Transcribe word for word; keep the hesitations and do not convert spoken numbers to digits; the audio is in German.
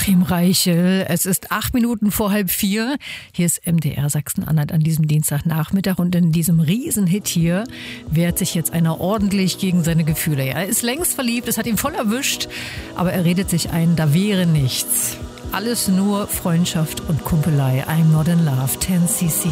Joachim Reichel. Es ist acht Minuten vor halb vier. Hier ist M D R Sachsen-Anhalt an diesem Dienstagnachmittag und in diesem Riesenhit hier wehrt sich jetzt einer ordentlich gegen seine Gefühle. Er ist längst verliebt, es hat ihn voll erwischt, aber er redet sich ein, da wäre nichts. Alles nur Freundschaft und Kumpelei. I'm not in love, ten C C.